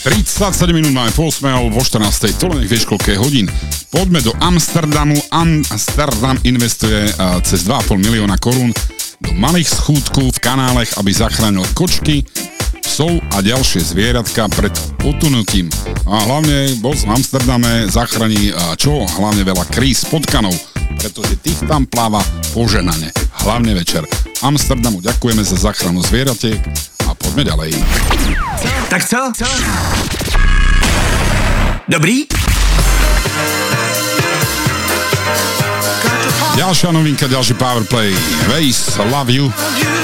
37 minút máme po 8, vo 14. To len nech vieš, koľko je hodín. Poďme do Amsterdamu. Amsterdam investuje cez 2,5 milióna korún do malých schúdkov v kanálech, aby zachránil kočky, psov a ďalšie zvieratka pred utonutím. A hlavne boss v Amsterdame zachráni hlavne veľa kríz potkanov, pretože tých tam pláva poženane. Hlavne večer. Amsterdamu ďakujeme za záchranu zvieratiek a poďme ďalej. Tak co? Dobrý? Ďalšia novinka, ďalší powerplay. Waze, Love You.